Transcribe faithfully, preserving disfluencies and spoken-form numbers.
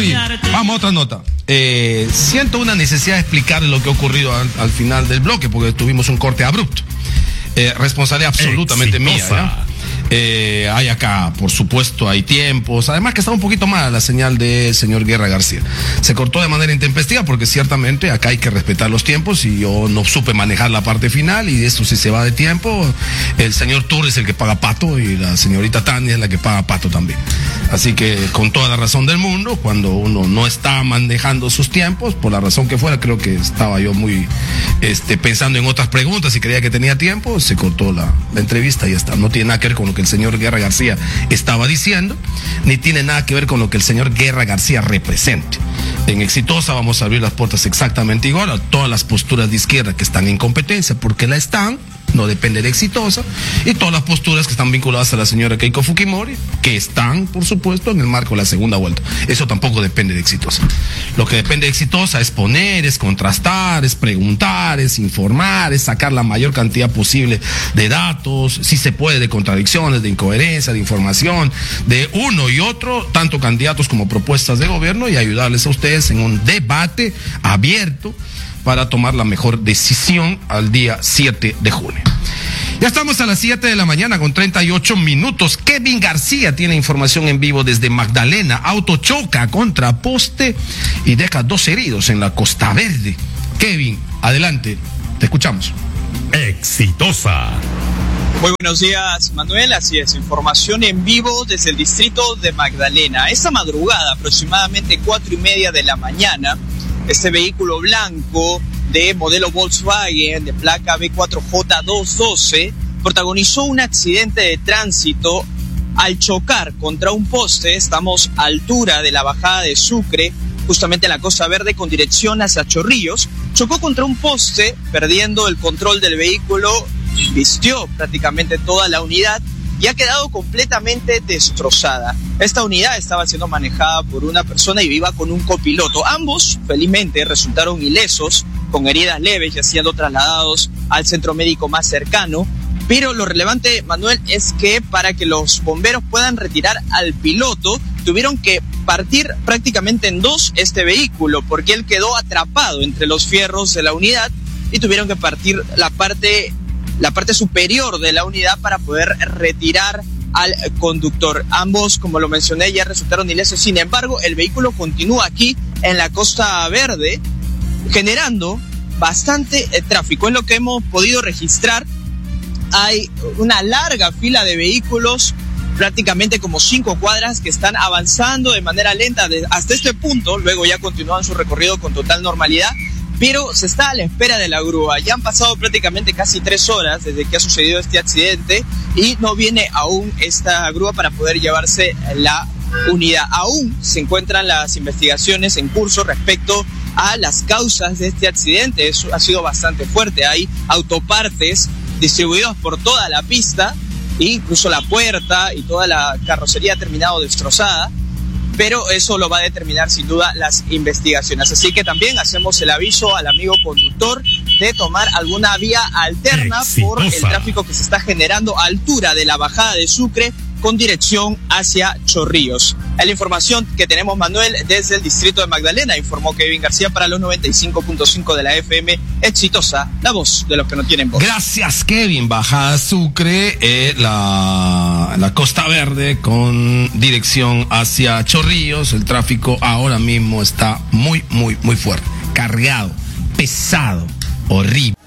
Fujimori, vamos a otra nota. Eh, siento una necesidad de explicar lo que ha ocurrido al, al final del bloque, porque tuvimos un corte abrupto. Eh, responsabilidad absolutamente Exitosa. mía, ¿ya? Eh, hay acá, por supuesto, hay tiempos. Además que está un poquito mala la señal del señor Guerra García. Se cortó de manera intempestiva porque ciertamente acá hay que respetar los tiempos y yo no supe manejar la parte final y esto si se va de tiempo, el señor Tur es el que paga pato y la señorita Tania es la que paga pato también. Así que con toda la razón del mundo, cuando uno no está manejando sus tiempos, por la razón que fuera, creo que estaba yo muy este, pensando en otras preguntas y creía que tenía tiempo, se cortó la, la entrevista y ya está. No tiene nada que ver con lo que el señor Guerra García estaba diciendo, ni tiene nada que ver con lo que el señor Guerra García represente. En Exitosa vamos a abrir las puertas exactamente igual a todas las posturas de izquierda que están en competencia, porque la están, no depende de Exitosa, y todas las posturas que están vinculadas a la señora Keiko Fujimori, que están, por supuesto, en el marco de la segunda vuelta. Eso tampoco depende de Exitosa. Lo que depende de Exitosa es poner, es contrastar, es preguntar, es informar, es sacar la mayor cantidad posible de datos, si se puede, de contradicciones, de incoherencia, de información, de uno y otro, tanto candidatos como propuestas de gobierno, y ayudarles a ustedes en un debate abierto para tomar la mejor decisión al día siete de junio. Ya estamos a las siete de la mañana con treinta y ocho minutos. Kevin García tiene información en vivo desde Magdalena. Auto choca contra poste y deja dos heridos en la Costa Verde. Kevin, adelante, te escuchamos. Exitosa. Muy buenos días, Manuel. Así es, información en vivo desde el distrito de Magdalena. Esta madrugada, aproximadamente cuatro y media de la mañana, este vehículo blanco de modelo Volkswagen de placa B cuatro J doscientos doce protagonizó un accidente de tránsito al chocar contra un poste. Estamos a altura de la bajada de Sucre, justamente en la Costa Verde con dirección hacia Chorrillos. Chocó contra un poste, perdiendo el control del vehículo, vistió prácticamente toda la unidad y ha quedado completamente destrozada. Esta unidad estaba siendo manejada por una persona y iba con un copiloto. Ambos, felizmente, resultaron ilesos, con heridas leves, ya siendo trasladados al centro médico más cercano. Pero lo relevante, Manuel, es que para que los bomberos puedan retirar al piloto, tuvieron que partir prácticamente en dos este vehículo, porque él quedó atrapado entre los fierros de la unidad y tuvieron que partir la parte... la parte superior de la unidad para poder retirar al conductor. Ambos, como lo mencioné, ya resultaron ilesos. Sin embargo, el vehículo continúa aquí en la Costa Verde, generando bastante eh, tráfico. En lo que hemos podido registrar, hay una larga fila de vehículos, prácticamente como cinco cuadras, que están avanzando de manera lenta de, hasta este punto. Luego ya continúan su recorrido con total normalidad, pero se está a la espera de la grúa. Ya han pasado prácticamente casi tres horas desde que ha sucedido este accidente y no viene aún esta grúa para poder llevarse la unidad. Aún se encuentran las investigaciones en curso respecto a las causas de este accidente. Eso ha sido bastante fuerte. Hay autopartes distribuidos por toda la pista, e incluso la puerta y toda la carrocería ha terminado destrozada. Pero eso lo va a determinar sin duda las investigaciones. Así que también hacemos el aviso al amigo conductor de tomar alguna vía alterna Exitosa. Por el tráfico que se está generando a altura de la bajada de Sucre con dirección hacia Chorrillos. Es la información que tenemos, Manuel, desde el distrito de Magdalena, informó Kevin García para los noventa y cinco punto cinco de la F M Exitosa, la voz de los que no tienen voz. Gracias, Kevin. Bajada Sucre, eh, la, la Costa Verde con dirección hacia Chorrillos. El tráfico ahora mismo está muy, muy, muy fuerte, cargado, pesado, horrible.